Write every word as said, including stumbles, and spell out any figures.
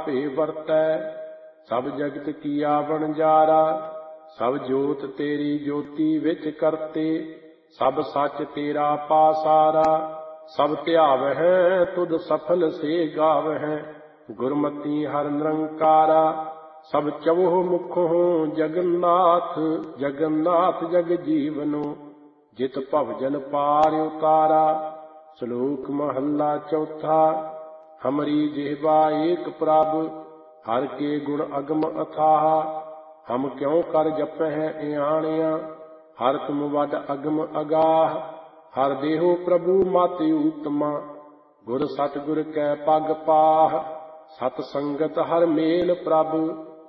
ਆਪੇ ਵਰਤੈ। ਸਭ ਜਗਤ ਕੀਆ ਵਣਜਾਰਾ, ਸਭ ਜੋਤ ਤੇਰੀ ਜੋਤੀ ਵਿੱਚ ਕਰਤੇ। ਸਭ ਸੱਚ ਤੇਰਾ ਪਾਸਾਰਾ, ਸਭ ਧਿਆਵਹਿ ਤੁਧ ਸਫਲ ਸੇ ਗਾਵਹਿ। ਗੁਰਮਤੀ ਹਰਿ ਨਿਰੰਕਾਰਾ, ਸਭ ਚਵਹੁ ਮੁਖਹੁ ਜਗन्नाथ। ਜਗन्नाथ ਜਗ ਜੀਵਨੁ, ਜਿਤ ਭਵਜਨ ਪਾਰ ਉਤਾਰਾ। ਸ਼ਲੋਕ ਮਹੱਲਾ ਚੌਥਾ। ਹਮਰੀ ਜਿਹਵਾ ਏਕ ਪ੍ਰਭ, ਹਰਿ ਕੇ ਗੁਣ ਅਗਮ ਅਥਾਹ। ਹਮ ਕਿਉ ਕਰ ਜਪਹਿ ਇਆਣਿਆ, ਹਰਿ ਤੁਮ ਵਡ ਅਗਮ ਅਗਾਹ। ਹਰਿ ਦੇਹੋ ਪ੍ਰਭੂ ਮਤਿ ਊਤਮਾ, ਗੁਰ ਸਤਿਗੁਰ ਕੈ ਪਗ ਪਾਹ। ਸਤ ਸੰਗਤ ਹਰਿ ਮੇਲ ਪ੍ਰਭ,